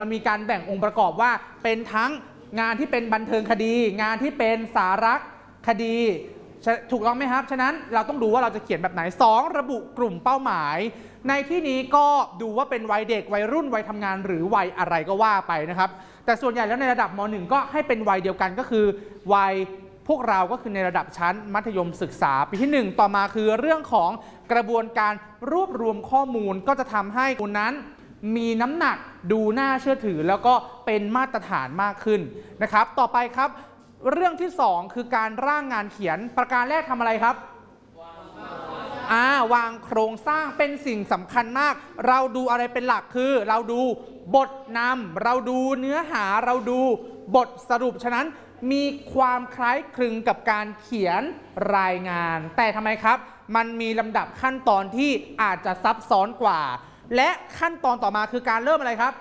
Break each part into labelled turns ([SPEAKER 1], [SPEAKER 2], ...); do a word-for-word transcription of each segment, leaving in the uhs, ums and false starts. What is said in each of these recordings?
[SPEAKER 1] มันมีการแบ่งองค์ประกอบว่าเป็นทั้งงานที่เป็นบันเทิงคดี งานที่เป็นสารคดีถูกต้องไหมครับฉะนั้นเราต้องดูว่าเราจะเขียนแบบไหนสองระบุกลุ่มเป้าหมายในที่นี้ก็ดูว่าเป็นวัยเด็กวัยรุ่นวัยทำงานหรือวัยอะไรก็ว่าไปนะครับแต่ส่วนใหญ่แล้วในระดับม.หนึ่ง ก็ให้เป็นวัยเดียวกันก็คือวัยพวกเราก็คือในระดับชั้นมัธยมศึกษาปีที่หนึ่งต่อมาคือเรื่องของกระบวนการรวบรวมข้อมูลก็จะทำให้คนนั้นมีน้ำหนักดูน่าเชื่อถือแล้วก็เป็นมาตรฐานมากขึ้นนะครับต่อไปครับเรื่องที่สองคือการร่างงานเขียนประการแรกทำอะไรครับอ่าวางโครงสร้างเป็นสิ่งสำคัญมากเราดูอะไรเป็นหลักคือเราดูบทนำเราดูเนื้อหาเราดูบทสรุปฉะนั้นมีความคล้ายคลึงกับการเขียนรายงานแต่ทำไมครับมันมีลำดับขั้นตอนที่อาจจะซับซ้อนกว่าและขั้นตอนต่อมาคือการเริ่มอะไรครับ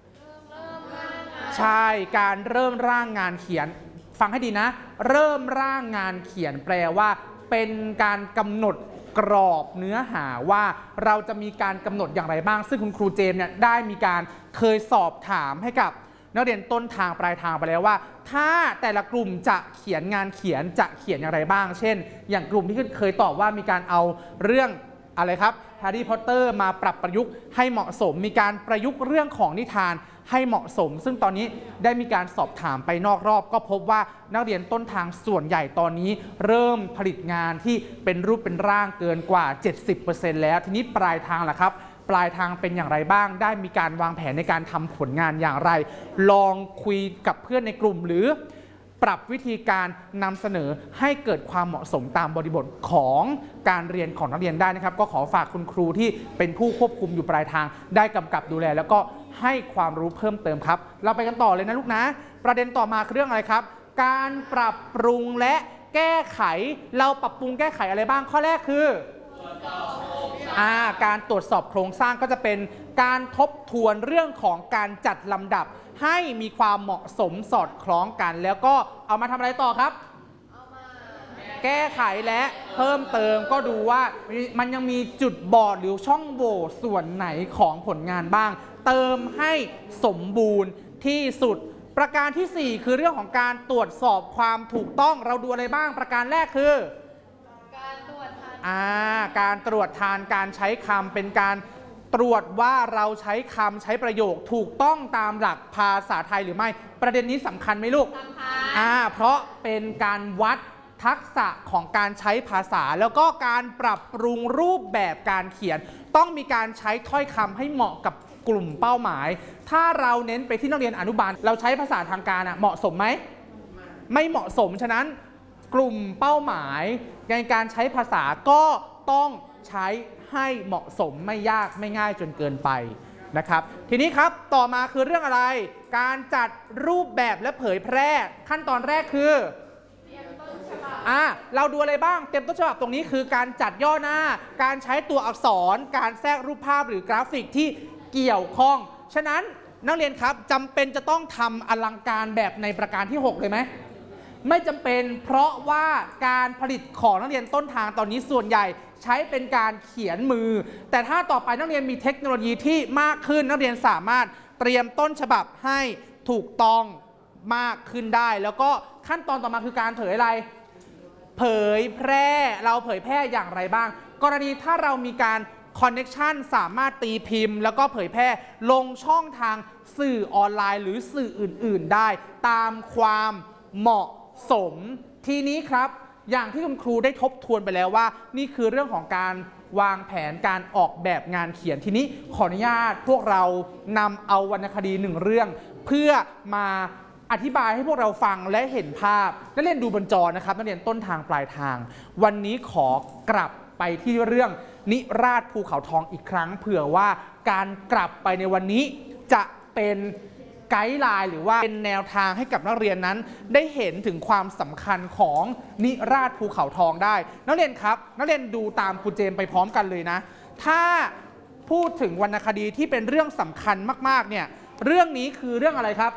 [SPEAKER 1] ใช่การเริ่มร่างงานเขียนฟังให้ดีนะเริ่มร่างงานเขียนแปลว่าเป็นการกำหนดกรอบเนื้อหาว่าเราจะมีการกำหนดอย่างไรบ้างซึ่งคุณครูเจมส์เนี่ยได้มีการเคยสอบถามให้กับนักเรียนต้นทางปลายทางไปแล้วว่าถ้าแต่ละกลุ่มจะเขียนงานเขียนจะเขียนอย่างไรบ้างเช่นอย่างกลุ่มที่เคยตอบว่ามีการเอาเรื่องอะไรครับแฮร์รี่พอตเตอร์มาปรับประยุกต์ให้เหมาะสมมีการประยุกต์เรื่องของนิทานให้เหมาะสมซึ่งตอนนี้ได้มีการสอบถามไปนอกรอบก็พบว่านักเรียนต้นทางส่วนใหญ่ตอนนี้เริ่มผลิตงานที่เป็นรูปเป็นร่างเกินกว่า เจ็ดสิบเปอร์เซ็นต์ แล้วทีนี้ปลายทางล่ะครับปลายทางเป็นอย่างไรบ้างได้มีการวางแผนในการทำผลงานอย่างไรลองคุยกับเพื่อนในกลุ่มหรือปรับวิธีการนำเสนอให้เกิดความเหมาะสมตามบริบทของการเรียนของนักเรียนได้นะครับก็ขอฝากคุณครูที่เป็นผู้ควบคุมอยู่ปลายทางได้กำกับดูแลแล้วก็ให้ความรู้เพิ่มเติมครับเราไปกันต่อเลยนะลูกนะประเด็นต่อมาคือเรื่องอะไรครับการปรับปรุงและแก้ไขเราปรับปรุงแก้ไขอะไรบ้างข้อแรกคืออ่าการตรวจสอบโครงสร้างก็จะเป็นการทบทวนเรื่องของการจัดลำดับให้มีความเหมาะสมสอดคล้องกันแล้วก็เอามาทำอะไรต่อครับแก้ไขและเพิ่มเติมก็ดูว่ามันยังมีจุดบอดหรือช่องโหว่ส่วนไหนของผลงานบ้างเติมให้สมบูรณ์ที่สุดประการที่สี่คือเรื่องของการตรวจสอบความถูกต้องเราดูอะไรบ้างประการแรกคือการตรวจทานอ่าการตรวจทานการใช้คำเป็นการตรวจว่าเราใช้คำใช้ประโยคถูกต้องตามหลักภาษาไทยหรือไม่ประเด็นนี้สำคัญไหมลูกสำคัญอ่าเพราะเป็นการวัดทักษะของการใช้ภาษาแล้วก็การปรับปรุงรูปแบบการเขียนต้องมีการใช้ถ้อยคำให้เหมาะกับกลุ่มเป้าหมายถ้าเราเน้นไปที่นักเรียนอนุบาลเราใช้ภาษาทางการเหมาะสมไหมไม่เหมาะสมฉะนั้นกลุ่มเป้าหมายในการใช้ภาษาก็ต้องใช้ให้เหมาะสมไม่ยากไม่ง่ายจนเกินไปนะครับทีนี้ครับต่อมาคือเรื่องอะไรการจัดรูปแบบและเผยแพร่ขั้นตอนแรกคือเตรียมต้นฉบับอ่ะเราดูอะไรบ้างเตรียมต้นฉบับตรงนี้คือการจัดย่อหน้าการใช้ตัวอักษรการแทรกรูปภาพหรือกราฟิกที่เกี่ยวข้องฉะนั้นนักเรียนครับจำเป็นจะต้องทำอลังการแบบในประการที่หกเลยไหมไม่จำเป็นเพราะว่าการผลิตของนักเรียนต้นทางตอนนี้ส่วนใหญ่ใช้เป็นการเขียนมือแต่ถ้าต่อไปนักเรียนมีเทคโนโลยีที่มากขึ้นนักเรียนสามารถเตรียมต้นฉบับให้ถูกต้องมากขึ้นได้แล้วก็ขั้นตอนต่อมาคือการเผยอะไรเผยแพร่เราเผยแพร่อย่างไรบ้างกรณีถ้าเรามีการคอนเน็กชันสามารถตีพิมพ์แล้วก็เผยแพร่ลงช่องทางสื่อออนไลน์หรือสื่ออื่นๆได้ตามความเหมาะสมทีนี้ครับอย่างที่คุณครูได้ทบทวนไปแล้วว่านี่คือเรื่องของการวางแผนการออกแบบงานเขียนทีนี้ขออนุญาตพวกเรานำเอาวรรณคดีหนึ่งเรื่องเพื่อมาอธิบายให้พวกเราฟังและเห็นภาพและเรียนดูบนจอนะครับนักเรียนต้นทางปลายทางวันนี้ขอกลับไปที่เรื่องนิราศภูเขาทองอีกครั้งเผื่อว่าการกลับไปในวันนี้จะเป็นไกด์ไลน์หรือว่าเป็นแนวทางให้กับนักเรียนนั้นได้เห็นถึงความสำคัญของนิราศภูเขาทองได้นักเรียนครับนักเรียนดูตามครูเจมไปพร้อมกันเลยนะถ้าพูดถึงวรรณคดีที่เป็นเรื่องสำคัญมากๆเนี่ยเรื่องนี้คือเรื่องอะไรครับ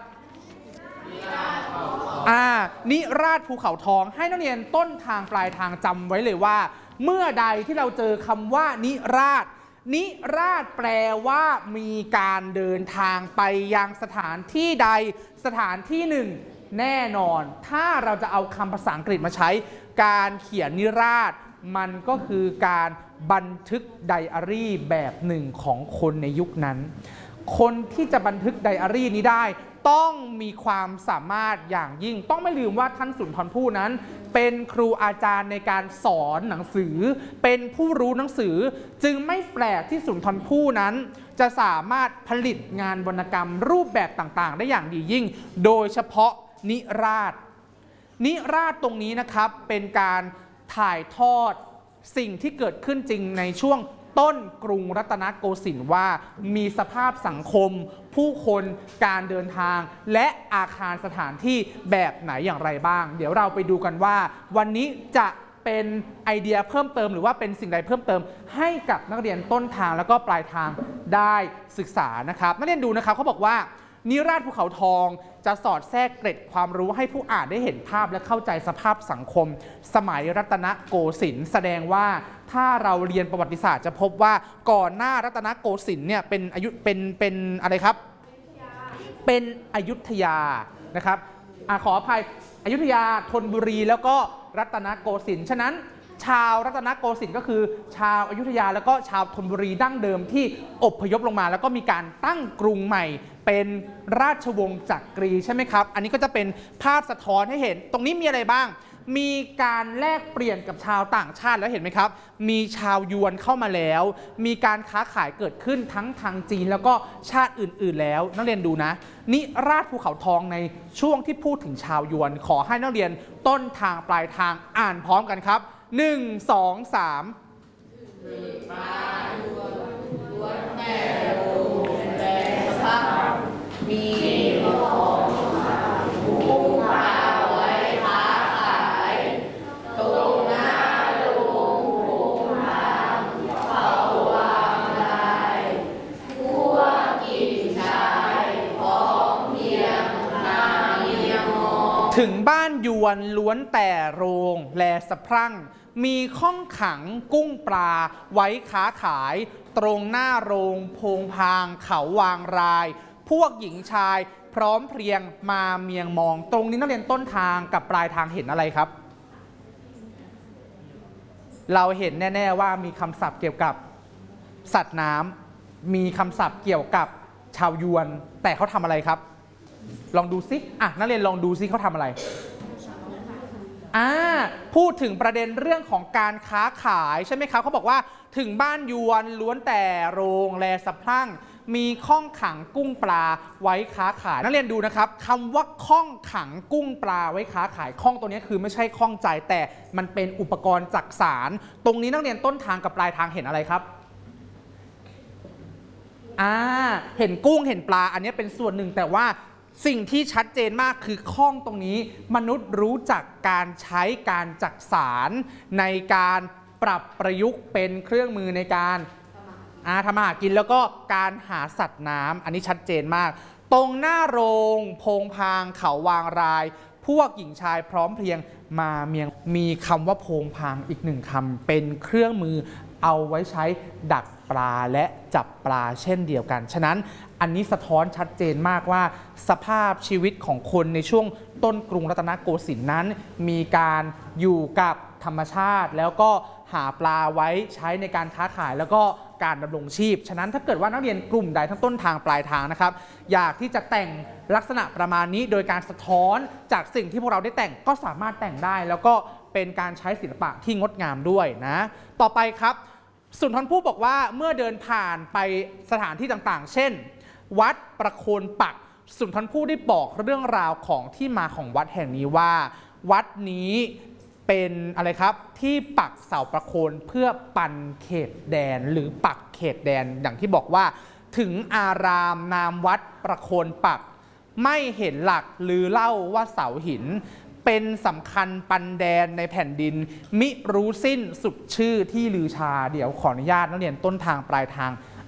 [SPEAKER 1] อ่านิราศภูเขาทองให้นักเรียนต้นทางปลายทางจำไว้เลยว่าเมื่อใดที่เราเจอคำว่านิราศนิราศแปลว่ามีการเดินทางไปยังสถานที่ใดสถานที่หนึ่งแน่นอนถ้าเราจะเอาคำภาษาอังกฤษมาใช้การเขียนนิราศมันก็คือการบันทึกไดอารี่แบบหนึ่งของคนในยุคนั้นคนที่จะบันทึกไดอารี่นี้ได้ต้องมีความสามารถอย่างยิ่งต้องไม่ลืมว่าท่านสุนทรภู่นั้นเป็นครูอาจารย์ในการสอนหนังสือเป็นผู้รู้หนังสือจึงไม่แปลกที่สุนทรภู่นั้นจะสามารถผลิตงานวรรณกรรมรูปแบบต่างๆได้อย่างดียิ่งโดยเฉพาะนิราศนิราศตรงนี้นะครับเป็นการถ่ายทอดสิ่งที่เกิดขึ้นจริงในช่วงต้นกรุงรัตนโกสินทร์ว่ามีสภาพสังคมผู้คนการเดินทางและอาคารสถานที่แบบไหนอย่างไรบ้างเดี๋ยวเราไปดูกันว่าวันนี้จะเป็นไอเดียเพิ่มเติมหรือว่าเป็นสิ่งใดเพิ่มเติมให้กับนักเรียนต้นทางแล้วก็ปลายทางได้ศึกษานะครับนักเรียนดูนะครับเขาบอกว่านิราศภูเขาทองจะสอดแทรกเกร็ดความรู้ให้ผู้อ่านได้เห็นภาพและเข้าใจสภาพสังคมสมัยรัตนโกสินทร์แสดงว่าถ้าเราเรียนประวัติศาสตร์จะพบว่าก่อนหน้ารัตนโกสินทร์เนี่ยเป็นอายุเป็นเป็นอะไรครับเป็นอยุธยานะครับอ่ะขออภัยอยุธยาธนบุรีแล้วก็รัตนโกสินทร์ฉะนั้นชาวรัตนโกสินทร์ก็คือชาวอยุธยาแล้วก็ชาวธนบุรีดั้งเดิมที่อพยพลงมาแล้วก็มีการตั้งกรุงใหม่เป็นราชวงศ์จักรีใช่ไหมครับอันนี้ก็จะเป็นภาพสะท้อนให้เห็นตรงนี้มีอะไรบ้างมีการแลกเปลี่ยนกับชาวต่างชาติแล้วเห็นไหมครับมีชาวยวนเข้ามาแล้วมีการค้าขายเกิดขึ้นทั้งทางจีนแล้วก็ชาติอื่นๆแล้วนักเรียนดูนะนิราศภูเขาทองในช่วงที่พูดถึงชาวยวนขอให้นักเรียนต้นทางปลายทางอ่านพร้อมกันครับหนึ่ง สอง สามมีของผู้พาไว้ค้าขายตรงหน้าโรงโผงทางเขาวางลายพวกหญิงชายพร้อมเพียงนาเมียมองถึงบ้านยวนล้วนแต่โรงแลสะพรั่งมีข้องขังกุ้งปลาไว้ค้าขายตรงหน้าโรงโพงพางเขาวางรายพวกหญิงชายพร้อมเพรียงมาเมียงมองตรงนี้นักเรียนต้นทางกับปลายทางเห็นอะไรครับเราเห็นแน่ๆว่ามีคำศัพท์เกี่ยวกับสัตว์น้ำมีคำศัพท์เกี่ยวกับชาวยวนแต่เขาทำอะไรครับลองดูซิอ่ะนักเรียนลองดูซิเขาทำอะไรอ่าพูดถึงประเด็นเรื่องของการค้าขายใช่ไหมครับเขาบอกว่าถึงบ้านยวนล้วนแต่โรงแลสะพรั่งมีข้องขังกุ้งปลาไว้ค้าขายนักเรียนดูนะครับคำว่าข้องขังกุ้งปลาไว้ค้าขายข้องตัวนี้คือไม่ใช่ข้องใจแต่มันเป็นอุปกรณ์จักสานตรงนี้นักเรียนต้นทางกับปลายทางเห็นอะไรครับอ่าเห็นกุ้งเห็นปลาอันนี้เป็นส่วนหนึ่งแต่ว่าสิ่งที่ชัดเจนมากคือข้องตรงนี้มนุษย์รู้จักการใช้การจักสานในการปรับประยุกต์เป็นเครื่องมือในการอาทำมาหากินแล้วก็การหาสัตว์น้ำอันนี้ชัดเจนมากตรงหน้าโรงโพงพางเขาวางรายพวกหญิงชายพร้อมเพรียงมาเมียงมีคำว่าโพงพางอีกหนึ่งคำเป็นเครื่องมือเอาไว้ใช้ดักปลาและจับปลาเช่นเดียวกันฉะนั้นอันนี้สะท้อนชัดเจนมากว่าสภาพชีวิตของคนในช่วงต้นกรุงรัตนโกสินทร์นั้นมีการอยู่กับธรรมชาติแล้วก็หาปลาไว้ใช้ในการค้าขายแล้วก็การดำรงชีพฉะนั้นถ้าเกิดว่านักเรียนกลุ่มใดทั้งต้นทางปลายทางนะครับอยากที่จะแต่งลักษณะประมาณนี้โดยการสะท้อนจากสิ่งที่พวกเราได้แต่งก็สามารถแต่งได้แล้วก็เป็นการใช้ศิลปะที่งดงามด้วยนะต่อไปครับสุนทรภู่บอกว่าเมื่อเดินผ่านไปสถานที่ต่างๆเช่นวัดประโคนปักสุนทรภู่ได้บอกเรื่องราวของที่มาของวัดแห่งนี้ว่าวัดนี้เป็นอะไรครับที่ปักเสาประโคนเพื่อปันเขตแดนหรือปักเขตแดนอย่างที่บอกว่าถึงอารามนามวัดประโคนปักไม่เห็นหลักหรือเล่าว่าเสาหินเป็นสำคัญปันแดนในแผ่นดินมิรู้สิ้นสุดชื่อที่ลือชาเดี๋ยวขออนุญาตนักเรียนต้นทางปลายทาง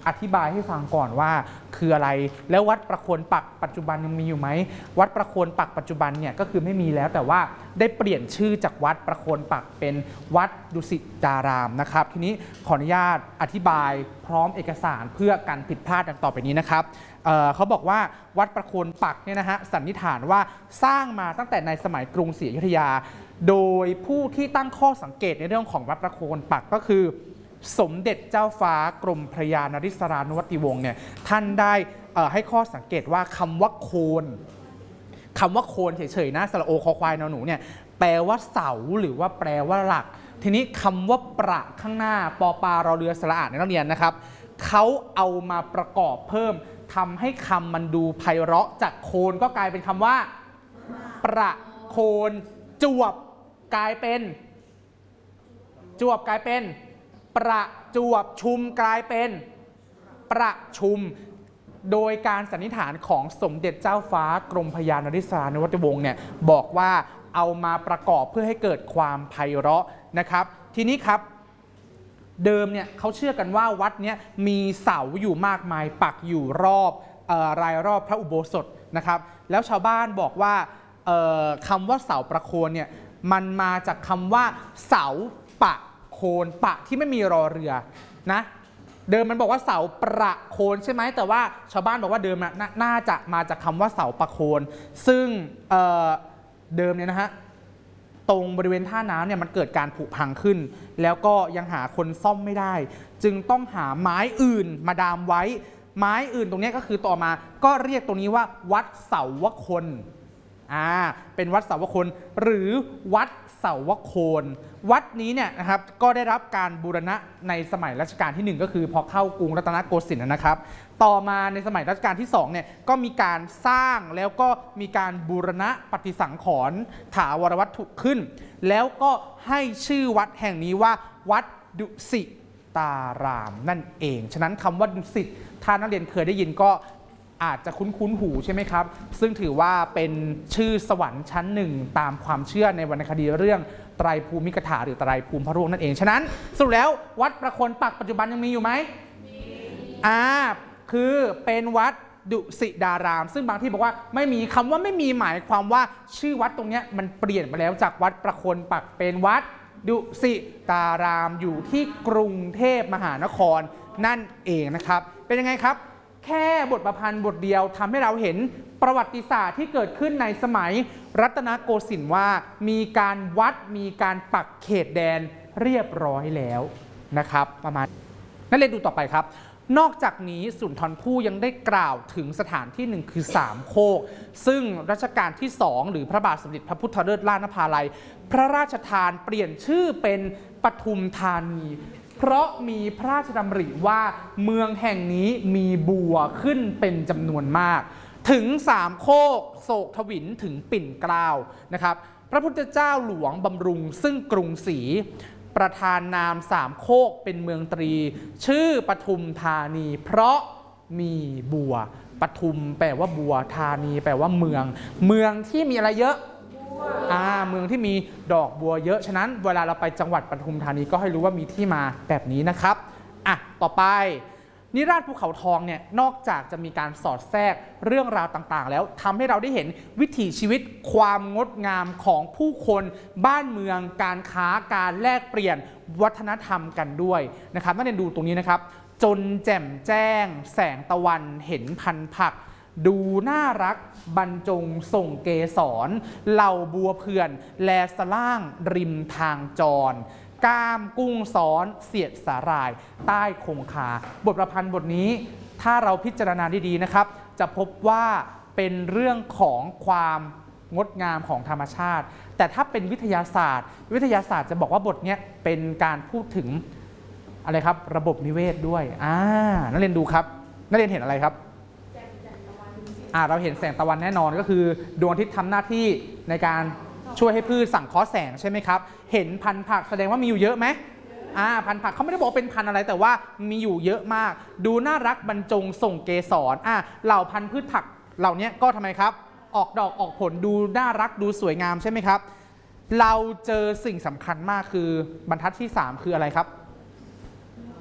[SPEAKER 1] อธิบายให้ฟังก่อนว่าคืออะไรแล้ววัดประโคนปักปัจจุบันยังมีอยู่ไหมวัดประโคนปักปัจจุบันเนี่ยก็คือไม่มีแล้วแต่ว่าได้เปลี่ยนชื่อจากวัดประโคนปักเป็นวัดดุสิตดารามนะครับทีนี้ขออนุญาตอธิบายพร้อมเอกสารเพื่อการผิดพลาดดังต่อไปนี้นะครับ เ, เขาบอกว่าวัดประโคนปักเนี่ยนะฮะสันนิษฐานว่าสร้างมาตั้งแต่ในสมัยกรุงศรีอยุธยาโดยผู้ที่ตั้งข้อสังเกตในเรื่องของวัดประโคนปักก็คือสมเด็จเจ้าฟ้ากรมพระยานริศรานุวัติวงศ์เนี่ยท่านได้ให้ข้อสังเกตว่าคำว่าโคนคำว่าโคนเฉยๆนะสระโอคอควายนอหนูเนี่ยแปลว่าเสาหรือว่าแปลว่าหลักทีนี้คำว่าประข้างหน้าปอปารอเรือสระอาในนักเรียนนะครับเขาเอามาประกอบเพิ่มทำให้คำมันดูไพเราะจากโคนก็กลายเป็นคำว่าประโคนจวบกลายเป็นจวบกลายเป็นประจวบชุมกลายเป็นประชุมโดยการสันนิษฐานของสมเด็จเจ้าฟ้ากรมพระยานริศรานุวัติวงศ์เนี่ยบอกว่าเอามาประกอบเพื่อให้เกิดความไพเราะนะครับทีนี้ครับเดิมเนี่ยเขาเชื่อกันว่าวัดเนี้ยมีเสาอยู่มากมายปักอยู่รอบเอ่อรายรอบพระอุโบสถนะครับแล้วชาวบ้านบอกว่าคำว่าเสาประโคนเนี่ยมันมาจากคำว่าเสาปะโคนปะที่ไม่มีรอเรือนะเดิมมันบอกว่าเสาประโคนใช่ไหมแต่ว่าชาวบ้านบอกว่าเดิมนน่าจะมาจากคำว่าเสาประโคนซึ่ง เ, เดิมเนี่ยนะฮะตรงบริเวณท่าน้ำเนี่ยมันเกิดการผุพังขึ้นแล้วก็ยังหาคนซ่อมไม่ได้จึงต้องหาไม้อื่นมาดามไว้ไม้อื่นตรงนี้ก็คือต่อมาก็เรียกตรงนี้ว่าวัดเสาวคนอ่าเป็นวัดเสาวคนหรือวัดเสาวโคนวัดนี้เนี่ยนะครับก็ได้รับการบูรณะในสมัยรัชกาลที่หนึ่งก็คือพอเข้ากรุงรัตนโกสินทร์นะครับต่อมาในสมัยรัชกาลที่สองเนี่ยก็มีการสร้างแล้วก็มีการบูรณะปฏิสังขรณ์ถาวรวัตถุขึ้นแล้วก็ให้ชื่อวัดแห่งนี้ว่าวัดดุสิตารามนั่นเองฉะนั้นคำว่าดุสิตถ้านักเรียนเคยได้ยินก็อาจจะคุ้นๆหูใช่ไหมครับซึ่งถือว่าเป็นชื่อสวรรค์ชั้นหนึ่งตามความเชื่อในวรรณคดีเรื่องไตรภูมิกถาหรือไตรภูมิพระร่วงนั่นเองฉะนั้นสรุปแล้ววัดประโคนปักปัจจุบันยังมีอยู่ไหมมีอ่าคือเป็นวัดดุสิตารามซึ่งบางที่บอกว่าไม่มีคำว่าไม่มีหมายความว่าชื่อวัดตรงนี้มันเปลี่ยนไปแล้วจากวัดประโคนปักเป็นวัดดุสิตารามอยู่ที่กรุงเทพมหานครนั่นเองนะครับเป็นยังไงครับแค่บทประพันธ์บทเดียวทำให้เราเห็นประวัติศาสตร์ที่เกิดขึ้นในสมัยรัตนโกสินทร์ว่ามีการวัดมีการปักเขตแดนเรียบร้อยแล้วนะครับประมาณนั่นเลยดูต่อไปครับนอกจากนี้สุนทรภู่ยังได้กล่าวถึงสถานที่หนึ่งคือสามโคกซึ่งรัชกาลที่สองหรือพระบาทสมเด็จพระพุทธเลิศล่านภาลัยพระราชทานเปลี่ยนชื่อเป็นปทุมธานีเพราะมีพระราชดำริว่าเมืองแห่งนี้มีบัวขึ้นเป็นจำนวนมากถึงสามโคกโศกทวินถึงปิ่นเกล้านะครับพระพุทธเจ้าหลวงบำรุงซึ่งกรุงศรีประธานนามสามโคกเป็นเมืองตรีชื่อปทุมธานีเพราะมีบัวปทุมแปลว่าบัวธานีแปลว่าเมืองเมืองที่มีอะไรเยอะอ่าเมืองที่มีดอกบัวเยอะฉะนั้นเวลาเราไปจังหวัดปทุมธานีก็ให้รู้ว่ามีที่มาแบบนี้นะครับอ่ะต่อไปนิราศภูเขาทองเนี่ยนอกจากจะมีการสอดแทรกเรื่องราวต่างๆแล้วทำให้เราได้เห็นวิถีชีวิตความงดงามของผู้คนบ้านเมืองการค้าการแลกเปลี่ยนวัฒนธรรมกันด้วยนะครับนักเรียนดูตรงนี้นะครับจนแจ่มแจ้งแสงตะวันเห็นพันผักดูน่ารักบรรจงส่งเกสรเหล่าบัวเพื่อนแลสล่างริมทางจรก้ามกุ้งซ้อนเสียดสาหร่ายใต้คงคาบทประพันธ์บทนี้ถ้าเราพิจารณาดีๆนะครับจะพบว่าเป็นเรื่องของความงดงามของธรรมชาติแต่ถ้าเป็นวิทยาศาสตร์วิทยาศาสตร์จะบอกว่าบทนี้เป็นการพูดถึงอะไรครับระบบนิเวศด้วยอ่านักเรียนดูครับนักเรียนเห็นอะไรครับอ่าเราเห็นแสงตะวันแน่นอนก็คือดวงอาทิตย์ทำหน้าที่ในการช่วยให้พืชสังเคราะห์แสงใช่ไหมครับเห็นพันธุ์ผักแสดงว่ามีอยู่เยอะไหมอ่าพันธุ์ผักเขาไม่ได้บอกเป็นพันธุ์อะไรแต่ว่ามีอยู่เยอะมากดูน่ารักบรรจงส่งเกสรอ่าเหล่าพันธุ์พืชผักเหล่านี้ก็ทำไมครับออกดอกออกผลดูน่ารักดูสวยงามใช่ไหมครับเราเจอสิ่งสำคัญมากคือบรรทัดที่สามคืออะไรครับ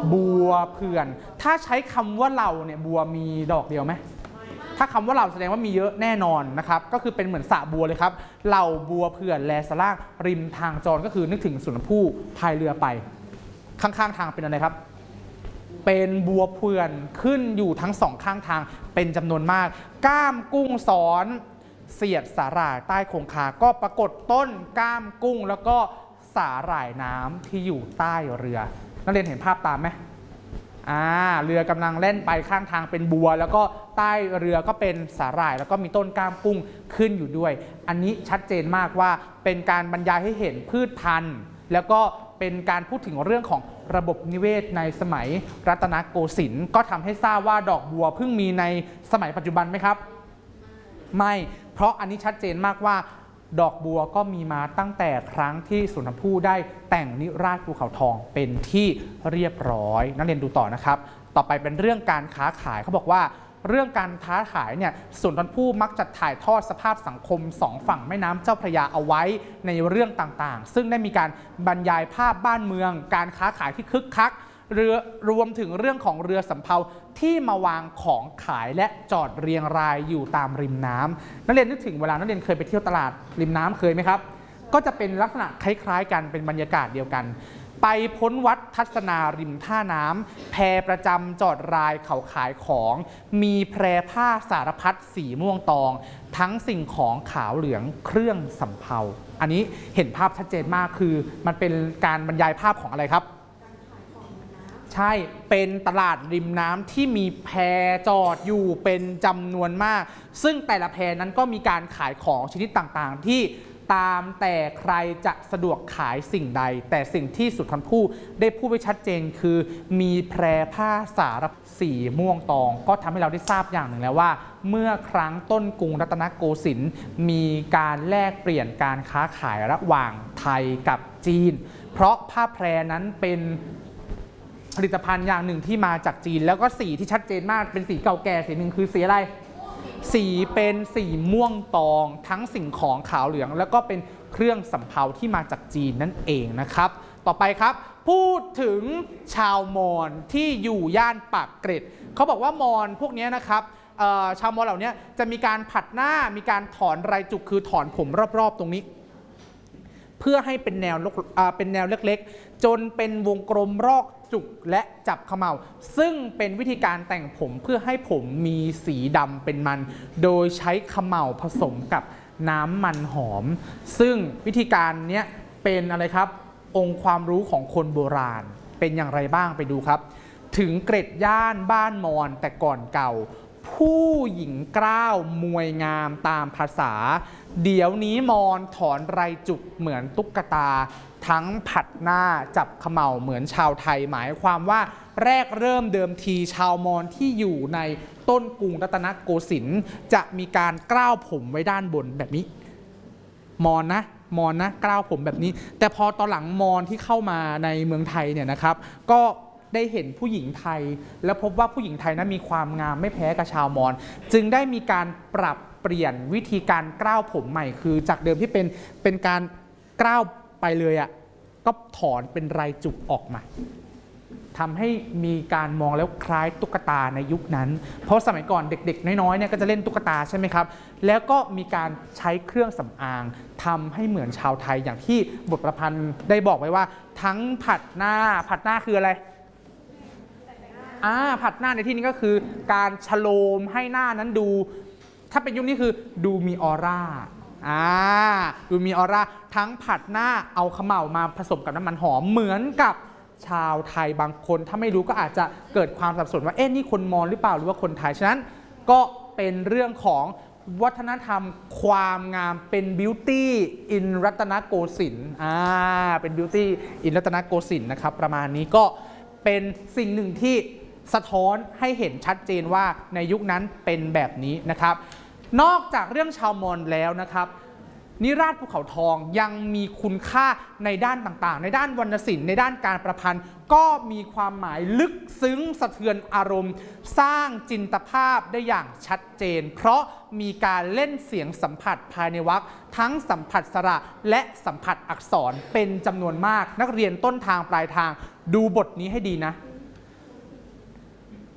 [SPEAKER 1] บัวเผื่อนถ้าใช้คำว่าเราเนี่ยบัวมีดอกเดียวไหมถ้าคำว่าเราแสดงว่ามีเยอะแน่นอนนะครับก็คือเป็นเหมือนสระบัวเลยครับเหล่าบัวเผื่อนแลสล่างริมทางจรก็คือนึกถึงสุนทรภู่พายเรือไปข้างๆทางเป็นอะไรครับเป็นบัวเผื่อนขึ้นอยู่ทั้งสองข้างทางเป็นจำนวนมากก้ามกุ้งสอนเสียดสาหร่ายใต้โคงคาก็ปรากฏต้นก้ามกุ้งแล้วก็สาหร่ายน้ำที่อยู่ใต้เรือนักเรียนเห็นภาพตามไหมอ่าเรือกำลังเล่นไปข้างทางเป็นบัวแล้วก็ใต้เรือก็เป็นสาหร่ายแล้วก็มีต้นก้ามกุ้งขึ้นอยู่ด้วยอันนี้ชัดเจนมากว่าเป็นการบรรยายให้เห็นพืชพันธุ์แล้วก็เป็นการพูดถึงเรื่องของระบบนิเวศในสมัยรัตนโกสินทร์ก็ทำให้ทราบว่าดอกบัวเพิ่งมีในสมัยปัจจุบันไหมครับไม่เพราะอันนี้ชัดเจนมากว่าดอกบัวก็มีมาตั้งแต่ครั้งที่สุนทรภู่ได้แต่งนิราศภูเขาทองเป็นที่เรียบร้อยนักเรียนดูต่อนะครับต่อไปเป็นเรื่องการค้าขายเขาบอกว่าเรื่องการค้าขายเนี่ยสุนทรภู่มักจะถ่ายทอดสภาพสังคมสองฝั่งแม่น้ำเจ้าพระยาเอาไว้ในเรื่องต่างๆซึ่งได้มีการบรรยายภาพบ้านเมืองการค้าขายที่คึกคักเรือรวมถึงเรื่องของเรือสำเภาที่มาวางของขายและจอดเรียงรายอยู่ตามริมน้ำนักเรียนนึกถึงเวลานักเรียนเคยไปเที่ยวตลาดริมน้ำเคยไหมครับก็จะเป็นลักษณะคล้ายๆกันเป็นบรรยากาศเดียวกันไปพ้นวัดทัศนาริมท่าน้ำแพประจำจอดรายเขาขายของมีแพรผ้าสารพัดสีม่วงตองทั้งสิ่งของขาวเหลืองเครื่องสำเภาอันนี้เห็นภาพชัดเจนมากคือมันเป็นการบรรยายภาพของอะไรครับใช่เป็นตลาดริมน้ำที่มีแพจอดอยู่เป็นจำนวนมากซึ่งแต่ละแพนั้นก็มีการขายของชนิดต่างๆที่ตามแต่ใครจะสะดวกขายสิ่งใดแต่สิ่งที่สุนทรภู่ได้พูดไว้ชัดเจนคือมีแพรผ้าสารสีม่วงตองก็ทำให้เราได้ทราบอย่างหนึ่งแล้วว่าเมื่อครั้งต้นกรุงรัตนโกสินทร์มีการแลกเปลี่ยนการค้าขายระหว่างไทยกับจีนเพราะผ้าแพรนั้นเป็นผลิตภัณฑ์อย่างหนึ่งที่มาจากจีนแล้วก็สีที่ชัดเจนมากเป็นสีเก่าแก่สีหนึ่งคือสีอะไรสีเป็นสีม่วงตองทั้งสิ่งของขาวเหลืองแล้วก็เป็นเครื่องสำเภาที่มาจากจีนนั่นเองนะครับต่อไปครับพูดถึงชาวมอญที่อยู่ย่านปากเกร็ดเขาบอกว่ามอญพวกนี้นะครับชาวมอญเหล่านี้จะมีการผัดหน้ามีการถอนไรจุกคือถอนผมรอบๆตรงนี้เพื่อให้เป็นแนวเป็นแนวเล็กๆจนเป็นวงกลมรอกจุกและจับเขม่าซึ่งเป็นวิธีการแต่งผมเพื่อให้ผมมีสีดำเป็นมันโดยใช้เขม่าผสมกับน้ำมันหอมซึ่งวิธีการนี้เป็นอะไรครับองค์ความรู้ของคนโบราณเป็นอย่างไรบ้างไปดูครับถึงเกร็ดย่านบ้านมอญแต่ก่อนเก่าผู้หญิงกล้าวมวยงามตามภาษาเดี๋ยวนี้มอญถอนไรจุกเหมือนตุ๊กตาทั้งผัดหน้าจับเขม่าเหมือนชาวไทยหมายความว่าแรกเริ่มเดิมทีชาวมอญที่อยู่ในต้นกรุงรัตนโกสินทร์จะมีการกล้าวผมไว้ด้านบนแบบนี้มอญนะมอญนะกล้าวผมแบบนี้แต่พอตอนหลังมอญที่เข้ามาในเมืองไทยเนี่ยนะครับก็ได้เห็นผู้หญิงไทยแล้วพบว่าผู้หญิงไทยนั้นมีความงามไม่แพ้กับชาวมอญจึงได้มีการปรับเปลี่ยนวิธีการกล้าวผมใหม่คือจากเดิมที่เป็นเป็นการกล้าวไปเลยอ่ะก็ถอนเป็นไรจุกออกมาทำให้มีการมองแล้วคล้ายตุ๊กตาในยุคนั้นเพราะสมัยก่อนเด็กๆน้อยๆเนี่ยก็จะเล่นตุ๊กตาใช่ไหมครับแล้วก็มีการใช้เครื่องสำอางทำให้เหมือนชาวไทยอย่างที่บทประพันธ์ได้บอกไว้ว่าทั้งผัดหน้าผัดหน้าคืออะไรอ่าผัดหน้าในที่นี้ก็คือการชโลมให้หน้านั้นดูถ้าเป็นยุคนี้คือดูมีออร่าอ่าดูมีออร่าทั้งผัดหน้าเอาเขม่ามาผสมกับน้ำมันหอมเหมือนกับชาวไทยบางคนถ้าไม่รู้ก็อาจจะเกิดความสับสนว่าเอ๊ะนี่คนมอญหรือเปล่าหรือว่าคนไทยฉะนั้นก็เป็นเรื่องของวัฒนธรรมความงามเป็นบิวตี้อินรัตนโกสินทร์อ่าเป็นบิวตี้อินรัตนโกสินทร์นะครับประมาณนี้ก็เป็นสิ่งหนึ่งที่สะท้อนให้เห็นชัดเจนว่าในยุคนั้นเป็นแบบนี้นะครับนอกจากเรื่องชาวมอญแล้วนะครับนิราศภูเขาทองยังมีคุณค่าในด้านต่างๆในด้านวรรณศิลป์ในด้านการประพันธ์ก็มีความหมายลึกซึ้งสะเทือนอารมณ์สร้างจินตภาพได้อย่างชัดเจนเพราะมีการเล่นเสียงสัมผัสภายในวรรคทั้งสัมผัสสระและสัมผัสอักษรเป็นจำนวนมากนักเรียนต้นทางปลายทางดูบทนี้ให้ดีนะ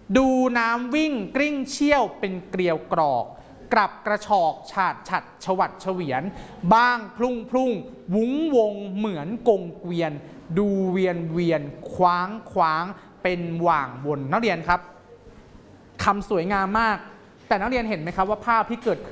[SPEAKER 1] ดูน้ำวิ่งกลิ้งเชี่ยวเป็นเกลียวกรอกกลับกระชอกฉาดฉัดฉวัดเฉวียนบ้างพลุ่งพลุ่งวุ้งวงเหมือนกงเกวียนดูเวียนเวียนคว้างคว้างเป็นหว่างวนนักเรียนครับคำสวยงามมากแต่นักเรียนเห็นไหมครับว่าภาพที่เกิดขึ้น